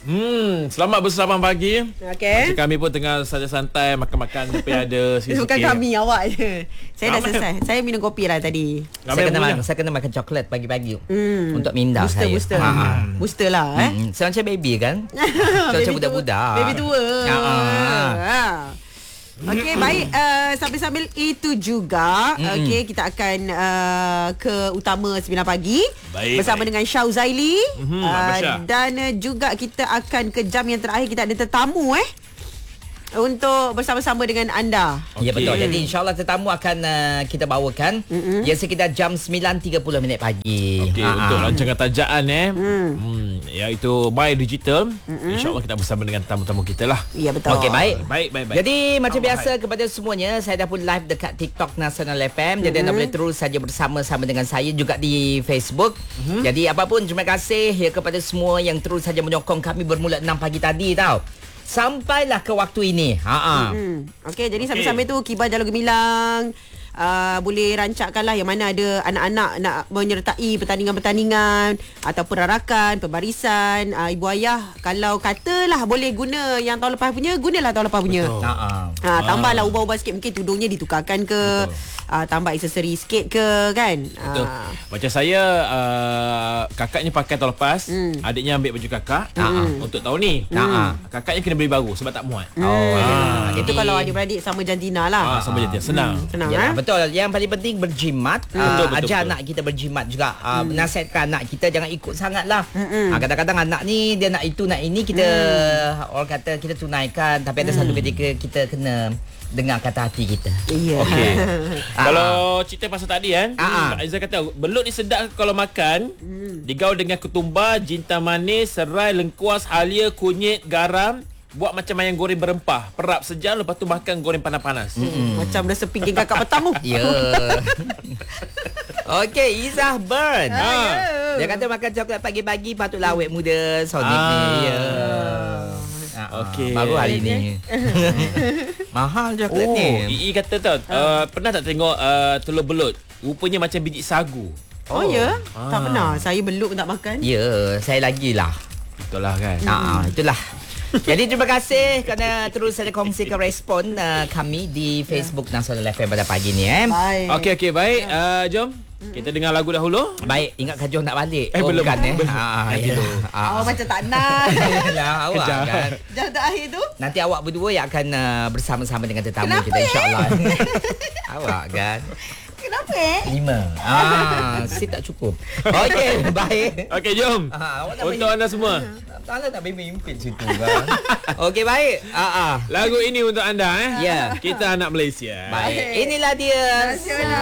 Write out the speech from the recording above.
Selamat bersama pagi. Okey. Kami pun tengah saja santai makan-makan tapi ada sikit-sikit. Bukan kami, awak je. Saya dah selesai. Saya minum kopi lah tadi. Saya kena makan coklat pagi-pagi untuk minda saya. Booster. Booster lah Saya macam baby kan. Saya macam budak-budak. Baby tua. Okey, baik. Sambil-sambil itu juga, okey, kita akan ke utama 9 pagi bersama dengan Syah Uzaili. Dan juga kita akan ke jam yang terakhir, kita ada tetamu untuk bersama-sama dengan anda. Ya, betul. Jadi insyaAllah tetamu akan kita bawakan ya sekitar jam 9.30 pagi. Okey, untuk rancangan tajaan iaitu My Digital. InsyaAllah kita bersama dengan tamu-tamu kita lah. Ya, betul. Okey, baik. Baik. Jadi macam biasa kepada semuanya, saya dah pun live dekat TikTok Nasional FM. Jadi anda boleh terus saja bersama-sama dengan saya juga di Facebook. Jadi apapun, terima kasih ya kepada semua yang terus saja menyokong kami bermula 6 pagi tadi tau. Sampailah ke waktu ini. Okey, jadi sambil-sambil tu Kibar Jalur Gemilang boleh rancakkanlah yang mana ada anak-anak nak menyertai pertandingan-pertandingan ataupun rarakan, pembarisan. Ibu ayah kalau katalah boleh guna yang tahun lepas punya, gunalah tahun lepas punya. Tambahlah ubah-ubah sikit, mungkin tudungnya ditukarkan ke, tambah aksesori sikit ke kan. Betul. Macam saya kakaknya pakai tahun lepas, adiknya ambil baju kakak untuk tahun ni. Kakaknya kena beli baru sebab tak muat. Itu kalau adik-beradik sama jantina lah. Sama jantina senang. Betul. Yang paling penting berjimat. Ajar anak kita berjimat juga. Nasihatkan anak kita jangan ikut sangat lah. Kadang-kadang anak ni dia nak itu nak ini, kita orang kata kita tunaikan, tapi ada satu ketika kita kena dengar kata hati kita. Okey. Kalau cerita pasal tadi kan, Aizah kata belut ni sedap kalau makan, digaul dengan ketumbar, jintan manis, serai, lengkuas, halia, kunyit, garam. Buat macam ayam goreng berempah, perap sejam, lepas tu makan goreng panas-panas. Macam dah sepinggang kakak petang tu. Ya. Okey, Izzah Burn. Dia kata makan coklat pagi-pagi patutlah awet muda Sonic ni. Ya. Okey. Baru hari ni. Mahal coklat ni. Ii kata tau, pernah tak tengok telur belut? Rupanya macam biji sagu. Oh ya? Tak pernah. Saya belut pun tak makan. Ya, saya lagilah. Itulah kan. Itulah. Jadi terima kasih kerana terus ada kongsikan respon kami di Facebook Nasional FM pada pagi ni. Baik. Okey, baik. Jom kita dengar lagu dahulu. Baik, ingat Kajol nak balik. Belum. Bukan Macam tak nak. Lah, awak kan. Dah akhir tu. Nanti awak berdua yang akan bersama-sama dengan tetamu Kenapa, kita insya-Allah. Awak kan. Kenapa 5. Seat tak cukup. Okey, baik. Okey, jom. Untuk anda semua. Tak nak memimpin situ kan. Okey, baik. Lagu ini untuk anda Ya. Kita anak Malaysia. Baik. Inilah dia. Nasional.